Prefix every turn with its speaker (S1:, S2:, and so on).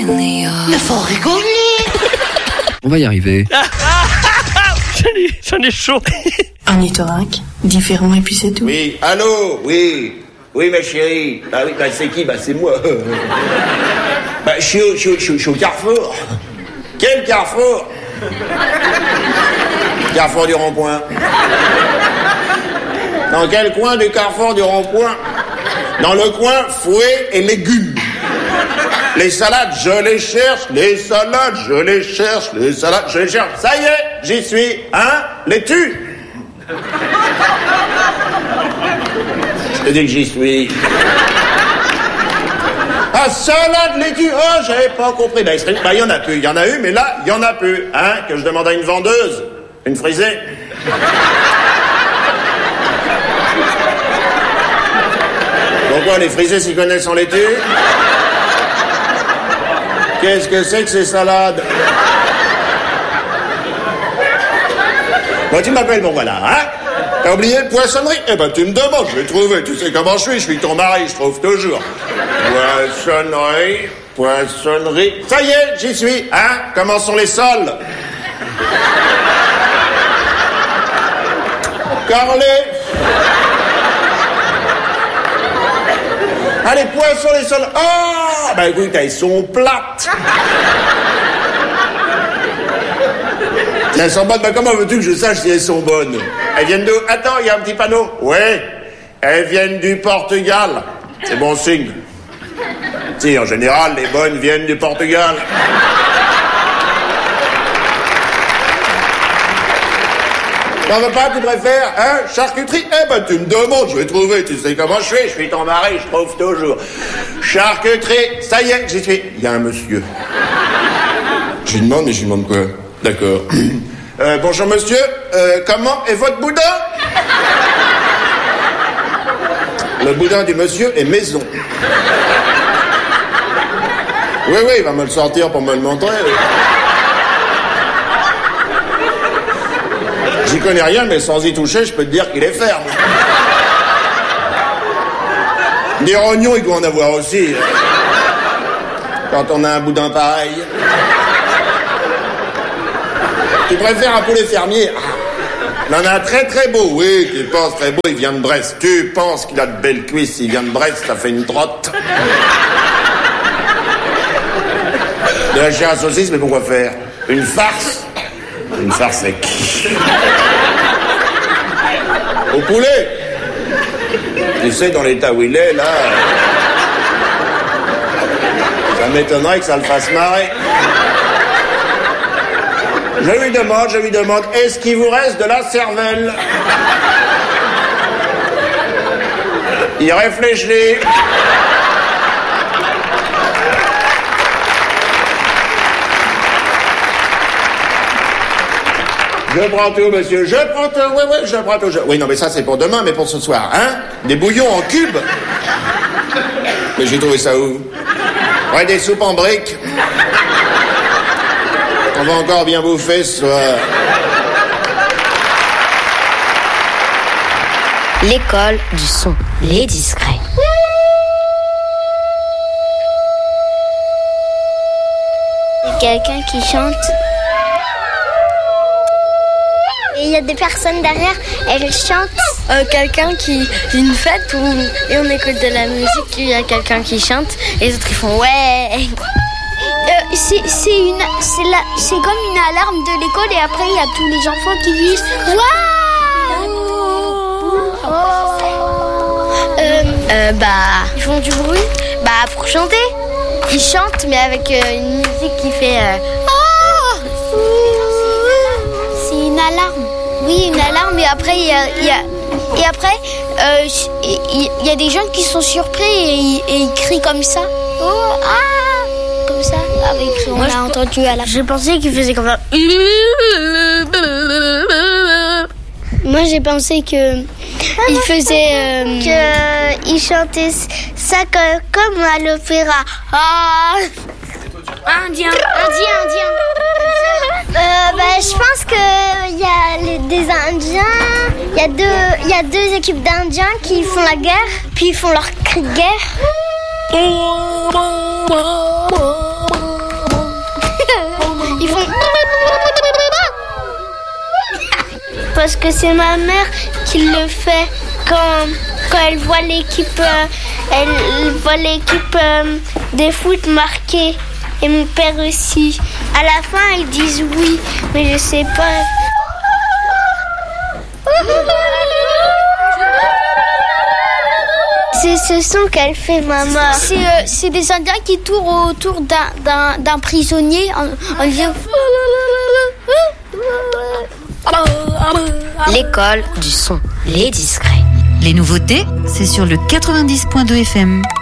S1: Il faut rigoler.
S2: On va y arriver.
S3: J'en ai chaud.
S4: Un utorac, différent et puis c'est tout.
S5: Oui, allô, oui. Oui, ma chérie. Ah oui, bah c'est qui? Bah c'est moi. Bah je suis au Carrefour. Quel Carrefour? Carrefour du Rond-Point. Dans quel coin du Carrefour du Rond-Point? Dans le coin fouet et légumes. Les salades, je les cherche. Les salades, je les cherche. Les salades, je les cherche. Ça y est, j'y suis. Hein? Laitue? Je te dis que j'y suis. Ah, salade, laitue. Oh, j'avais pas compris. Bah, il y en a plus. Il y en a eu, mais là, il y en a plus. Hein? Que je demande à une vendeuse. Une frisée. Pourquoi les frisés s'y connaissent en laitue? Qu'est-ce que c'est que ces salades? Bon, tu m'appelles, bon voilà, hein? T'as oublié le poissonnerie? Eh ben, tu me demandes, je vais trouver. Tu sais comment je suis ton mari, je trouve toujours. Poissonnerie. Ça y est, j'y suis, hein? Comment sont les sols? Carlet. Ah, les poissons, les sols. Ah, bah écoute, elles sont plates. Elles sont bonnes, bah comment veux-tu que je sache si elles sont bonnes? Elles viennent d'où? Attends, il y a un petit panneau. Ouais, elles viennent du Portugal. C'est bon signe. Si, en général, les bonnes viennent du Portugal. T'en veux pas, tu préfères, hein? Charcuterie? Eh ben, tu me demandes, je vais trouver, tu sais comment je suis ton mari, je trouve toujours. Charcuterie, ça y est, j'y suis. Il y a un monsieur. Je lui demande, mais je lui demande quoi? D'accord. Bonjour monsieur, comment est votre boudin? Le boudin du monsieur est maison. Oui, il va me le sortir pour me le montrer. J'y connais rien, mais sans y toucher, je peux te dire qu'il est ferme. Des rognons, il doit en avoir aussi. Quand on a un boudin pareil. Tu préfères un poulet fermier? Il en a un très très beau. Oui, tu penses très beau, il vient de Brest. Tu penses qu'il a de belles cuisses, il vient de Brest, ça fait une trotte. De la chair à saucisse, mais pourquoi faire? Une farce? Une farce sec. Au poulet. Tu sais, dans l'état où il est, là... Ça m'étonnerait que ça le fasse marrer. Je lui demande, est-ce qu'il vous reste de la cervelle? Il réfléchit. Je prends tout, monsieur, je prends tout, oui, je prends tout. Oui, non, mais ça, c'est pour demain, mais pour ce soir, hein? Des bouillons en cubes? Mais j'ai trouvé ça où? Ouais, des soupes en briques. On va encore bien bouffer ce soir.
S6: L'école du son, les discrets.
S7: Quelqu'un qui chante. Et il y a des personnes derrière, elles chantent.
S8: Quelqu'un qui... Une fête où et on écoute de la musique, il y a quelqu'un qui chante et les autres ils font ouais.
S7: C'est comme une alarme de l'école et après il y a tous les enfants qui disent
S8: waouh. Ils font du bruit. Pour chanter. Ils chantent mais avec une musique qui fait
S7: C'est une alarme. Oui, une alarme et après il y a des gens qui sont surpris et ils crient comme ça. Comme ça. On a entendu à la...
S8: J'ai pensé qu'il faisait comme ça.
S7: Moi j'ai pensé que il faisait il chantait ça comme à l'opéra. Indien. Je pense que il y a des Indiens. Il y a deux équipes d'Indiens qui font la guerre, puis ils font leur cri de guerre. parce que c'est ma mère qui le fait quand elle voit l'équipe des foot marquer. Et mon père aussi. À la fin, ils disent oui, mais je sais pas. C'est ce son qu'elle fait, maman. C'est des Indiens qui tournent autour d'un prisonnier en disant...
S6: L'école du son, les discrets.
S2: Les nouveautés, c'est sur le 90.2 FM.